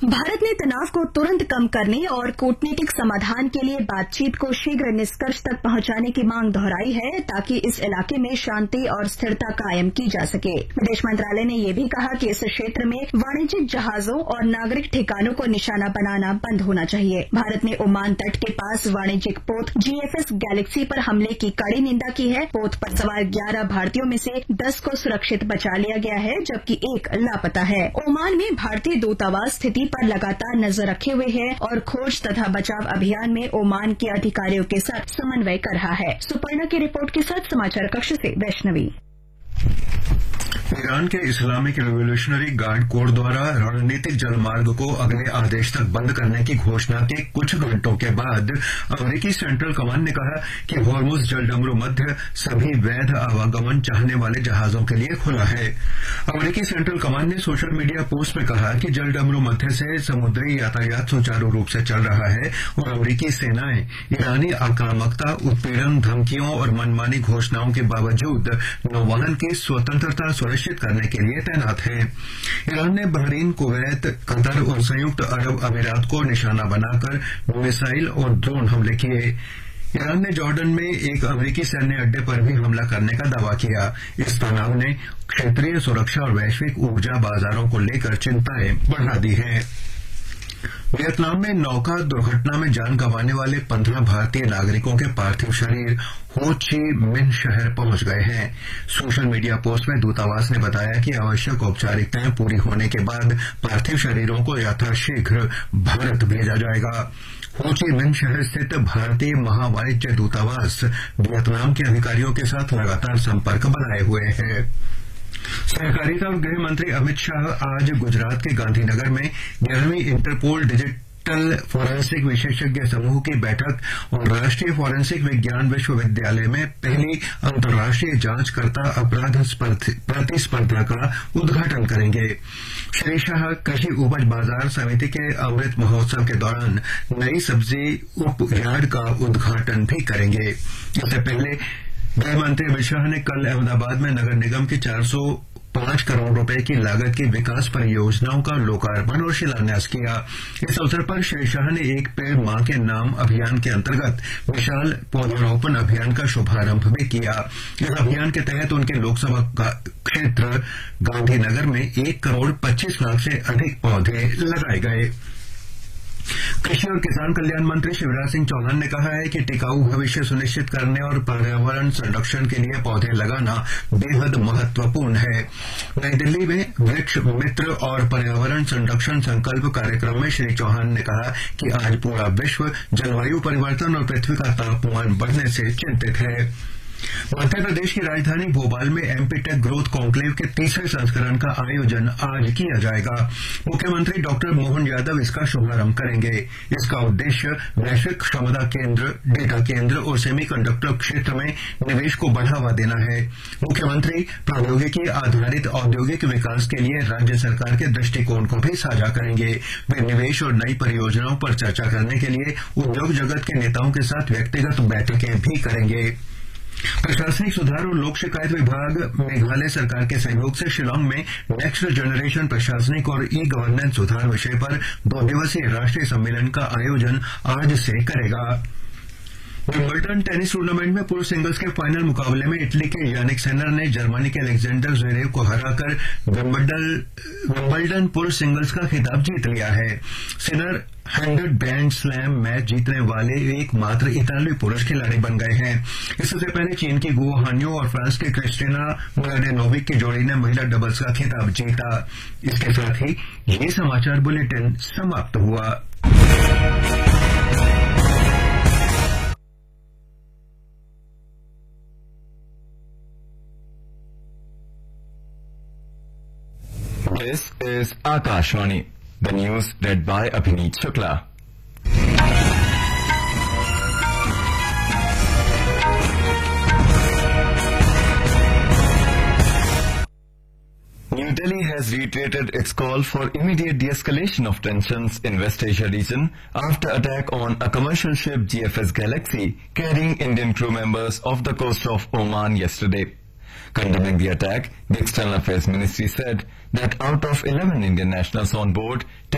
भारत ने तनाव को तुरंत कम करने और कूटनीतिक समाधान के लिए बातचीत को शीघ्र निष्कर्ष तक पहुंचाने की मांग दोहराई है ताकि इस इलाके में शांति और स्थिरता कायम की जा सके। विदेश मंत्रालय ने यह भी कहा कि इस क्षेत्र में वाणिज्यिक जहाजों और नागरिक ठिकानों को निशाना बनाना बंद होना चाहिए। भारत ने ओमान तट के पास वाणिज्यिक पोत GFS गैलेक्सी पर हमले की कड़ी निंदा की है। पोत पर सवार 11 भारतीयों में से 10 को सुरक्षित बचा लिया गया है, जबकि एक लापता है। ओमान में भारतीय दूतावास स्थिति पर लगातार नजर रखे हुए है और खोज तथा बचाव अभियान में ओमान के अधिकारियों के साथ समन्वय कर रहा है। सुपर्णा की रिपोर्ट के साथ समाचार कक्ष से वैष्णवी। ईरान के इस्लामिक रिवोल्यूशनरी गार्ड कोर द्वारा रणनीतिक जलमार्ग को अगले आदेश तक बंद करने की घोषणा के कुछ घंटों के बाद अमेरिकी सेंट्रल कमांड ने कहा कि हॉर्मुज जलडमरू मध्य सभी वैध आवागमन चाहने वाले जहाजों के लिए खुला है। अमेरिकी सेंट्रल कमांड ने सोशल मीडिया पोस्ट में कहा कि जलडमरू मध्य से समुद्री यातायात सुचारू रूप से चल रहा है और अमेरिकी सेनाएं ईरानी आक्रामकता, उत्पीड़न, धमकियों और मनमानी घोषणाओं के बावजूद नौवहन की स्वतंत्रता सुनिश्चित करने के लिए तैनात है। ईरान ने बहरीन, कुवैत, कतर और संयुक्त अरब अमीरात को निशाना बनाकर मिसाइल और ड्रोन हमले किए। ईरान ने जॉर्डन में एक अमेरिकी सैन्य अड्डे पर भी हमला करने का दावा किया। इस तनाव ने क्षेत्रीय सुरक्षा और वैश्विक ऊर्जा बाजारों को लेकर चिंताएं बढ़ा दी हैं। वियतनाम में नौका दुर्घटना में जान गंवाने वाले 15 भारतीय नागरिकों के पार्थिव शरीर हो ची मिन्ह शहर पहुंच गए हैं। सोशल मीडिया पोस्ट में दूतावास ने बताया कि आवश्यक औपचारिकताएं पूरी होने के बाद पार्थिव शरीरों को यथाशीघ्र भारत भेजा जाएगा। हो ची मिन्ह शहर स्थित भारतीय महावाणिज्य दूतावास वियतनाम के अधिकारियों के साथ लगातार संपर्क बनाए हुए है। सहकारिता और गृह मंत्री अमित शाह आज गुजरात के गांधीनगर में 11वीं इंटरपोल डिजिटल फोरेंसिक विशेषज्ञ समूह की बैठक और राष्ट्रीय फोरेंसिक विज्ञान विश्वविद्यालय में पहली अंतर्राष्ट्रीय जांचकर्ता अपराध प्रतिस्पर्धा का उद्घाटन करेंगे। श्री शाह कृषि उपज बाजार समिति के अमृत महोत्सव के दौरान नई सब्जी उपयार्ड का उद्घाटन भी करेंगे। इससे पहले गृह मंत्री अमित शाह ने कल अहमदाबाद में नगर निगम की 405 करोड़ रुपए की लागत की विकास परियोजनाओं का लोकार्पण और शिलान्यास किया। इस अवसर पर श्री शाह ने एक पेड़ मां के नाम अभियान के अंतर्गत विशाल पौधारोपण अभियान का शुभारंभ भी किया। इस अभियान के तहत उनके लोकसभा क्षेत्र गांधीनगर में 1 करोड़ 25 लाख से अधिक पौधे लगाए गए। कृषि और किसान कल्याण मंत्री शिवराज सिंह चौहान ने कहा है कि टिकाऊ भविष्य सुनिश्चित करने और पर्यावरण संरक्षण के लिए पौधे लगाना बेहद महत्वपूर्ण है। नई दिल्ली में वृक्ष मित्र और पर्यावरण संरक्षण संकल्प कार्यक्रम में श्री चौहान ने कहा कि आज पूरा विश्व जलवायु परिवर्तन और पृथ्वी का तापमान बढ़ने से चिंतित है। मध्य प्रदेश की राजधानी भोपाल में MP टेक ग्रोथ कॉन्क्लेव के 3रे संस्करण का आयोजन आज किया जाएगा। मुख्यमंत्री डॉक्टर मोहन यादव इसका शुभारंभ करेंगे। इसका उद्देश्य वैश्विक क्षमता केंद्र, डेटा केंद्र और सेमीकंडक्टर क्षेत्र में निवेश को बढ़ावा देना है। मुख्यमंत्री प्रौद्योगिकी आधारित औद्योगिक विकास के लिए राज्य सरकार के दृष्टिकोण को भी साझा करेंगे। वे निवेश और नई परियोजनाओं पर चर्चा करने के लिए उद्योग जगत के नेताओं के साथ व्यक्तिगत बैठकें भी करेंगे। प्रशासनिक सुधार और लोक शिकायत विभाग मेघालय सरकार के सहयोग से शिलांग में नेक्स्ट जनरेशन प्रशासनिक और ई गवर्नेंस सुधार विषय पर 2 दिवसीय राष्ट्रीय सम्मेलन का आयोजन आज से करेगा। विंबलडन टेनिस टूर्नामेंट में पुरुष सिंगल्स के फाइनल मुकाबले में इटली के यानिक सिनर ने जर्मनी के अलेक्जेंडर ज़्वेरेव को हराकर विंबलडन पुरुष सिंगल्स का खिताब जीत लिया है। सिनर 100 ग्रैंड स्लैम मैच जीतने वाले एकमात्र इतालवी पुरुष खिलाड़ी बन गए हैं। इससे पहले चीन की गुओ हान्यो और फ्रांस की क्रिस्टिना मुलाडेनोविक की जोड़ी ने महिला डबल्स का खिताब जीता। इसके साथ ही ये समाचार बुलेटिन समाप्त हुआ। This is Akashvani. The news read by Abhineet Shukla. New Delhi has reiterated its call for immediate de-escalation of tensions in West Asia region after attack on a commercial ship GFS Galaxy carrying Indian crew members off the coast of Oman yesterday. Condemning the attack, the External Affairs Ministry said that out of 11 Indian nationals on board,